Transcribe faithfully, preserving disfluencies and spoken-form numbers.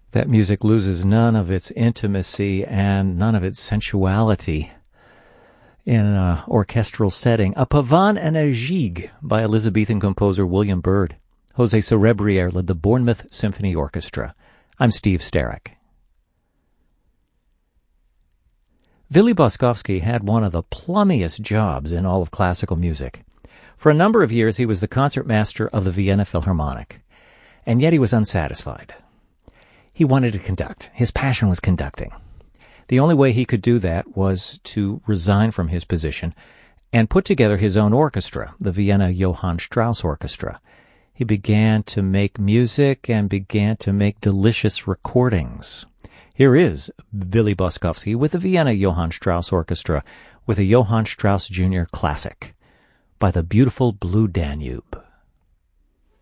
That music loses none of its intimacy and none of its sensuality in an orchestral setting. A Pavane and a Gigue by Elizabethan composer William Byrd. Jose Cerebriere led the Bournemouth Symphony Orchestra. I'm Steve Starrick. Willy Boskovsky had one of the plummiest jobs in all of classical music. For a number of years, he was the concertmaster of the Vienna Philharmonic, and yet he was unsatisfied. He wanted to conduct. His passion was conducting. The only way he could do that was to resign from his position and put together his own orchestra, the Vienna Johann Strauss Orchestra. He began to make music and began to make delicious recordings. Here is Willy Boskovsky with the Vienna Johann Strauss Orchestra with a Johann Strauss Junior classic by the beautiful Blue Danube.